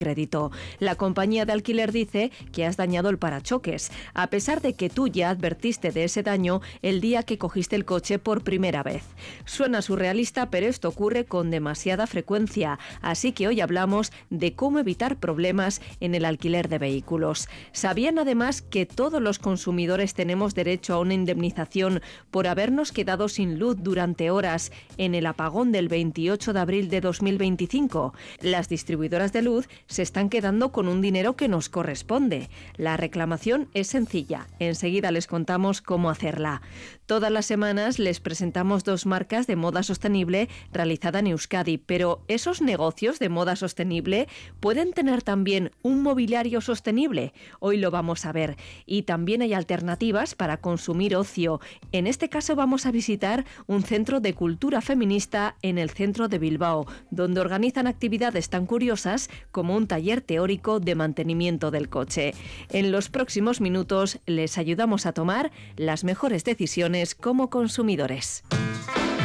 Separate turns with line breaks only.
crédito. La compañía de alquiler dice que has dañado el parachoques, a pesar de que tú ya advertiste de ese daño el día que cogiste el coche por primera vez. Suena surrealista, pero esto ocurre con demasiada frecuencia, así que hoy hablamos de cómo evitar problemas en el alquiler de vehículos. ¿Sabían además que todos los consumidores tenemos derecho a una indemnización por habernos quedado sin luz durante horas en el apagón del 28 de abril de 2025? Las distribuidoras de luz se están quedando con un dinero que nos corresponde. La reclamación es sencilla. Enseguida les contamos cómo hacerla. Todas las semanas les presentamos 2 marcas de moda sostenible realizada en Euskadi, pero ¿esos negocios de moda sostenible pueden tener también un mobiliario sostenible? Hoy lo vamos a ver. Y también hay alternativas para consumir ocio. En este caso vamos a visitar un centro de cultura feminista en el centro de Bilbao, donde organizan actividades tan curiosas como un taller teórico de mantenimiento del coche. En los próximos minutos les ayudamos a tomar las mejores decisiones como consumidores.